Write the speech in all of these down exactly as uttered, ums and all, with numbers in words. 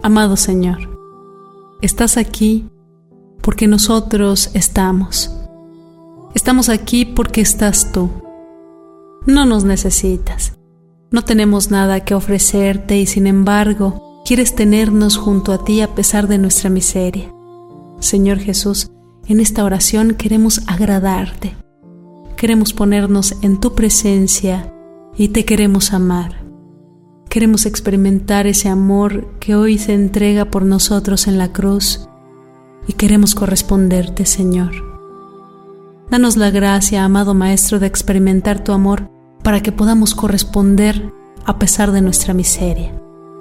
Amado Señor, estás aquí porque nosotros estamos. Estamos aquí porque estás tú. No nos necesitas. No tenemos nada que ofrecerte y sin embargo quieres tenernos junto a ti a pesar de nuestra miseria. Señor Jesús, en esta oración queremos agradarte. Queremos ponernos en tu presencia y te queremos amar. Queremos experimentar ese amor que hoy se entrega por nosotros en la cruz y queremos corresponderte, Señor. Danos la gracia, amado Maestro, de experimentar tu amor para que podamos corresponder a pesar de nuestra miseria.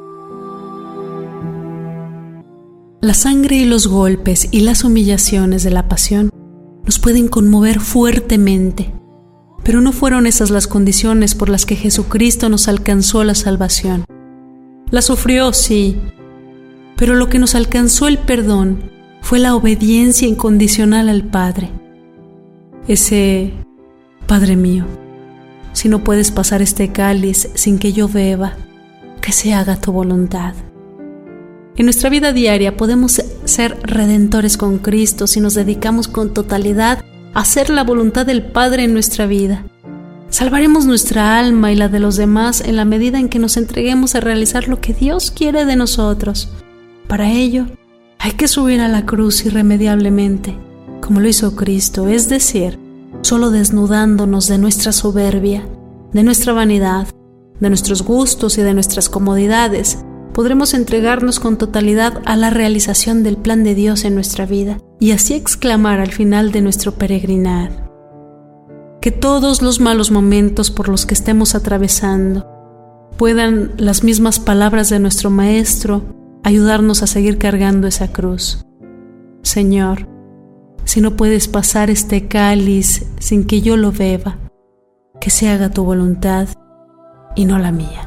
La sangre y los golpes y las humillaciones de la pasión nos pueden conmover fuertemente, pero no fueron esas las condiciones por las que Jesucristo nos alcanzó la salvación. La sufrió, sí, pero lo que nos alcanzó el perdón fue la obediencia incondicional al Padre. Ese: Padre mío, si no puedes pasar este cáliz sin que yo beba, que se haga tu voluntad. En nuestra vida diaria podemos ser redentores con Cristo si nos dedicamos con totalidad a hacer la voluntad del Padre en nuestra vida. Salvaremos nuestra alma y la de los demás en la medida en que nos entreguemos a realizar lo que Dios quiere de nosotros. Para ello, hay que subir a la cruz irremediablemente, como lo hizo Cristo, es decir, solo desnudándonos de nuestra soberbia, de nuestra vanidad, de nuestros gustos y de nuestras comodidades, podremos entregarnos con totalidad a la realización del plan de Dios en nuestra vida y así exclamar al final de nuestro peregrinar: que todos los malos momentos por los que estemos atravesando puedan las mismas palabras de nuestro Maestro ayudarnos a seguir cargando esa cruz. Señor, si no puedes pasar este cáliz sin que yo lo beba, que se haga tu voluntad y no la mía.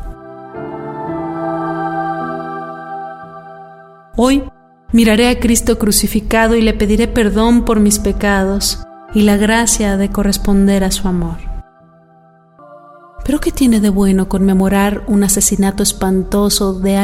Hoy miraré a Cristo crucificado y le pediré perdón por mis pecados y la gracia de corresponder a su amor. ¿Pero qué tiene de bueno conmemorar un asesinato espantoso de